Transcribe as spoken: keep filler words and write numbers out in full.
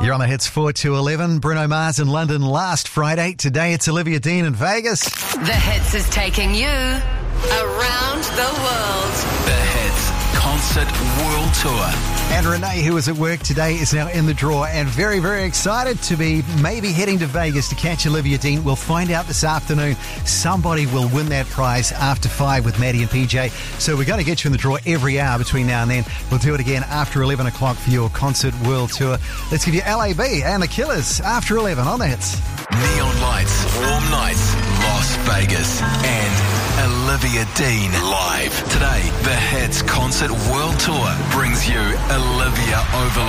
You're on the hits four to eleven. Bruno Mars in London last Friday. Today it's Olivia Dean in Vegas. The Hits is taking you around the world. The Hits Concert World Tour. And Renee, who is at work today, is now in the draw and very, very excited to be maybe heading to Vegas to catch Olivia Dean. We'll find out this afternoon. Somebody will win that prize after five with Maddie and P J. So we're going to get you in the draw every hour between now and then. We'll do it again after eleven o'clock for your Concert World Tour. Let's give you L A B and the Killers after eleven on the Hits. Neon lights, warm nights, Las Vegas, and Olivia Dean live. Today, the Hits Concert World Tour brings you Olivia over